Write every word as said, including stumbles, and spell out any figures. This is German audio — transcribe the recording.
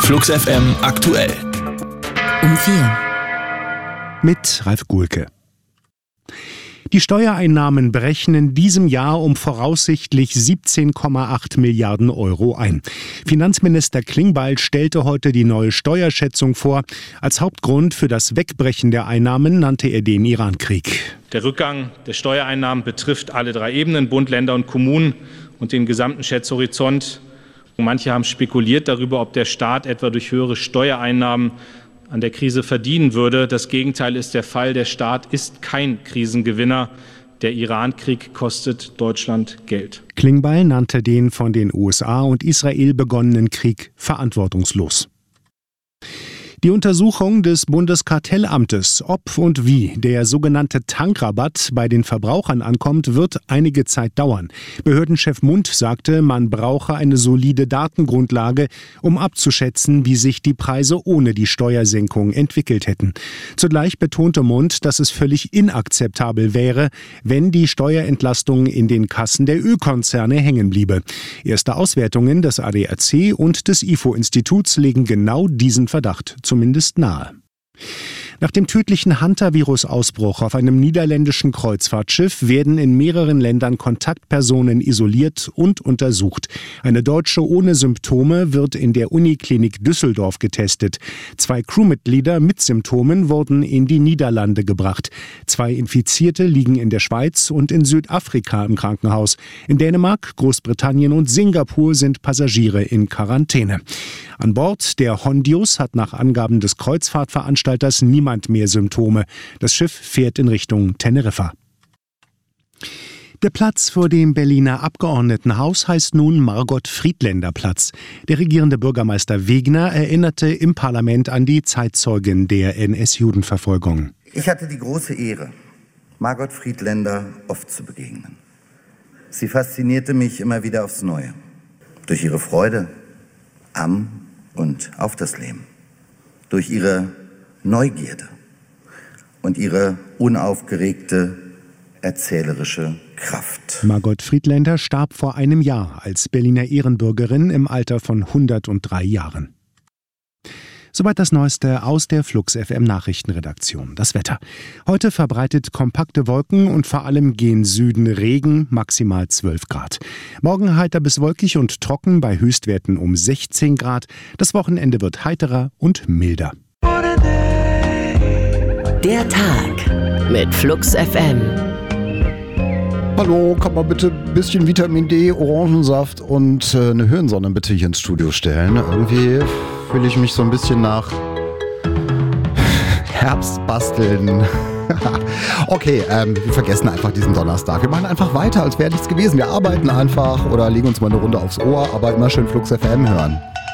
Flux F M aktuell. Um vier. Mit Ralf Guhlke. Die Steuereinnahmen brechen in diesem Jahr um voraussichtlich siebzehn Komma acht Milliarden Euro ein. Finanzminister Klingbeil stellte heute die neue Steuerschätzung vor. Als Hauptgrund für das Wegbrechen der Einnahmen nannte er den Irankrieg. Der Rückgang der Steuereinnahmen betrifft alle drei Ebenen, Bund, Länder und Kommunen und den gesamten Schätzhorizont. Manche haben spekuliert darüber, ob der Staat etwa durch höhere Steuereinnahmen an der Krise verdienen würde. Das Gegenteil ist der Fall. Der Staat ist kein Krisengewinner. Der Irankrieg kostet Deutschland Geld. Klingbeil nannte den von den U S A und Israel begonnenen Krieg verantwortungslos. Die Untersuchung des Bundeskartellamtes, ob und wie der sogenannte Tankrabatt bei den Verbrauchern ankommt, wird einige Zeit dauern. Behördenchef Mundt sagte, man brauche eine solide Datengrundlage, um abzuschätzen, wie sich die Preise ohne die Steuersenkung entwickelt hätten. Zugleich betonte Mundt, dass es völlig inakzeptabel wäre, wenn die Steuerentlastung in den Kassen der Ölkonzerne hängen bliebe. Erste Auswertungen des A D A C und des I F O-Instituts legen genau diesen Verdacht zumindest nahe. Nach dem tödlichen Hantavirus-Ausbruch auf einem niederländischen Kreuzfahrtschiff werden in mehreren Ländern Kontaktpersonen isoliert und untersucht. Eine Deutsche ohne Symptome wird in der Uniklinik Düsseldorf getestet. Zwei Crewmitglieder mit Symptomen wurden in die Niederlande gebracht. Zwei Infizierte liegen in der Schweiz und in Südafrika im Krankenhaus. In Dänemark, Großbritannien und Singapur sind Passagiere in Quarantäne. An Bord der Hondius hat nach Angaben des Kreuzfahrtveranstalters niemand mehr Symptome. Das Schiff fährt in Richtung Teneriffa. Der Platz vor dem Berliner Abgeordnetenhaus heißt nun Margot-Friedländer-Platz. Der regierende Bürgermeister Wegner erinnerte im Parlament an die Zeitzeugen der N S-Judenverfolgung. Ich hatte die große Ehre, Margot Friedländer oft zu begegnen. Sie faszinierte mich immer wieder aufs Neue. Durch ihre Freude am und auf das Leben. Durch ihre Neugierde und ihre unaufgeregte erzählerische Kraft. Margot Friedländer starb vor einem Jahr als Berliner Ehrenbürgerin im Alter von hundertdrei Jahren. Soweit das Neueste aus der Flux F M Nachrichtenredaktion. Das Wetter. Heute verbreitet kompakte Wolken und vor allem gen Süden Regen, maximal zwölf Grad. Morgen heiter bis wolkig und trocken bei Höchstwerten um sechzehn Grad. Das Wochenende wird heiterer und milder. Der Tag mit Flux F M. Hallo, kann man bitte ein bisschen Vitamin D, Orangensaft und äh, eine Hirnsonne bitte hier ins Studio stellen? Irgendwie fühle ich mich so ein bisschen nach Herbstbasteln. Okay, ähm, wir vergessen einfach diesen Donnerstag. Wir machen einfach weiter, als wäre nichts gewesen. Wir arbeiten einfach oder legen uns mal eine Runde aufs Ohr, aber immer schön Flux F M hören.